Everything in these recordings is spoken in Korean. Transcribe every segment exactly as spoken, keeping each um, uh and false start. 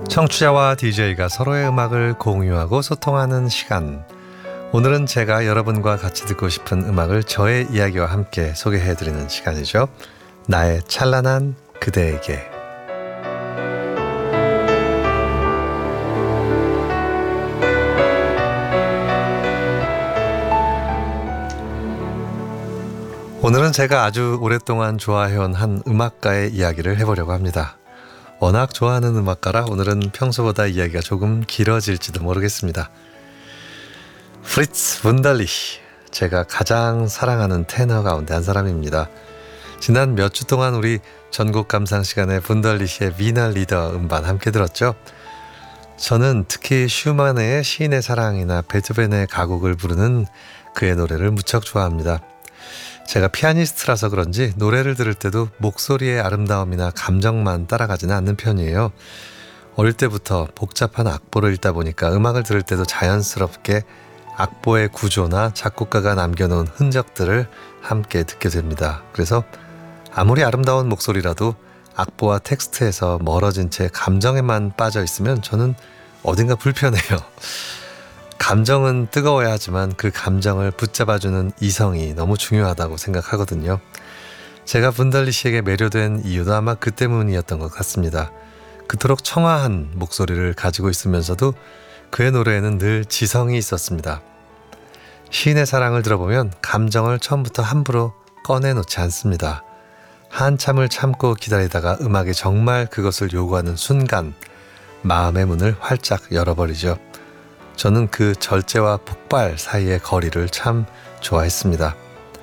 청취자와 디제이가 서로의 음악을 공유하고 소통하는 시간. 오늘은 제가 여러분과 같이 듣고 싶은 음악을 저의 이야기와 함께 소개해드리는 시간이죠. 나의 찬란한 그대에게. 오늘은 제가 아주 오랫동안 좋아해온 한 음악가의 이야기를 해보려고 합니다. 워낙 좋아하는 음악가라 오늘은 평소보다 이야기가 조금 길어질지도 모르겠습니다. 프리츠 분달리히, 제가 가장 사랑하는 테너 가운데 한 사람입니다. 지난 몇 주 동안 우리 전곡 감상 시간에 분달리히의 위너 리더 음반 함께 들었죠. 저는 특히 슈만의 시인의 사랑이나 베토벤의 가곡을 부르는 그의 노래를 무척 좋아합니다. 제가 피아니스트라서 그런지 노래를 들을 때도 목소리의 아름다움이나 감정만 따라가지는 않는 편이에요. 어릴 때부터 복잡한 악보를 읽다 보니까 음악을 들을 때도 자연스럽게 악보의 구조나 작곡가가 남겨놓은 흔적들을 함께 듣게 됩니다. 그래서 아무리 아름다운 목소리라도 악보와 텍스트에서 멀어진 채 감정에만 빠져 있으면 저는 어딘가 불편해요. 감정은 뜨거워야 하지만 그 감정을 붙잡아주는 이성이 너무 중요하다고 생각하거든요. 제가 분달리히에게 매료된 이유도 아마 그 때문이었던 것 같습니다. 그토록 청아한 목소리를 가지고 있으면서도 그의 노래에는 늘 지성이 있었습니다. 시인의 사랑을 들어보면 감정을 처음부터 함부로 꺼내놓지 않습니다. 한참을 참고 기다리다가 음악이 정말 그것을 요구하는 순간 마음의 문을 활짝 열어버리죠. 저는 그 절제와 폭발 사이의 거리를 참 좋아했습니다.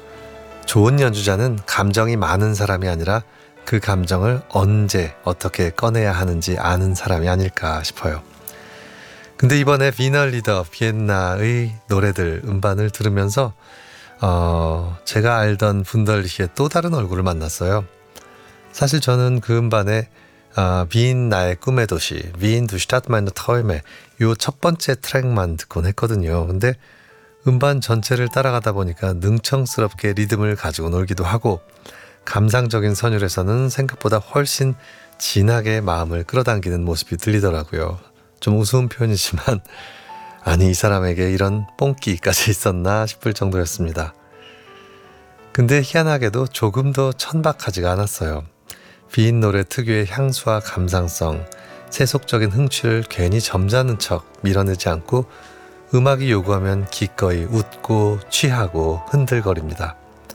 좋은 연주자는 감정이 많은 사람이 아니라 그 감정을 언제 어떻게 꺼내야 하는지 아는 사람이 아닐까 싶어요. 근데 이번에 위너 리더 비엔나의 노래들 음반을 들으면서 어, 제가 알던 분달리히의 또 다른 얼굴을 만났어요. 사실 저는 그 음반에 아, 빈 나의 꿈의 도시, 빈 두 스타트 마이너 타임에 요 첫 번째 트랙만 듣곤 했거든요. 근데 음반 전체를 따라가다 보니까 능청스럽게 리듬을 가지고 놀기도 하고 감상적인 선율에서는 생각보다 훨씬 진하게 마음을 끌어당기는 모습이 들리더라고요. 좀 우스운 표현이지만 아니 이 사람에게 이런 뽕기까지 있었나 싶을 정도였습니다. 근데 희한하게도 조금 더 천박하지가 않았어요. 빈 노래 특유의 향수와 감상성, 세속적인 흥취를 괜히 점잖은 척 밀어내지 않고 음악이 요구하면 기꺼이 웃고 취하고 흔들거립니다.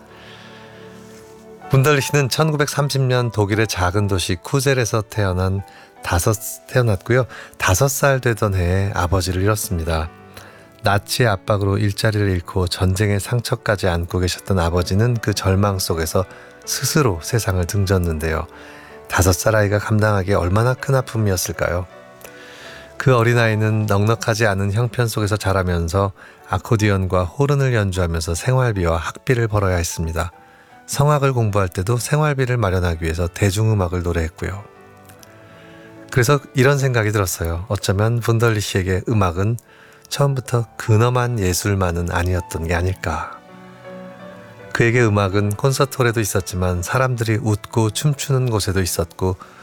분달리히는 천구백삼십 년 독일의 작은 도시 쿠젤에서 태어난 다섯 태어났고요. 다섯 살 되던 해에 아버지를 잃었습니다. 나치의 압박으로 일자리를 잃고 전쟁의 상처까지 안고 계셨던 아버지는 그 절망 속에서 스스로 세상을 등졌는데요. 다섯 살 아이가 감당하기에 얼마나 큰 아픔이었을까요? 그 어린아이는 넉넉하지 않은 형편 속에서 자라면서 아코디언과 호른을 연주하면서 생활비와 학비를 벌어야 했습니다. 성악을 공부할 때도 생활비를 마련하기 위해서 대중음악을 노래했고요. 그래서 이런 생각이 들었어요. 어쩌면 분달리히에게 음악은 처음부터 근엄한 예술만은 아니었던 게 아닐까. 그에게 음악은 콘서트홀에도 있었지만 사람들이 웃고 춤추는 곳에도 있었고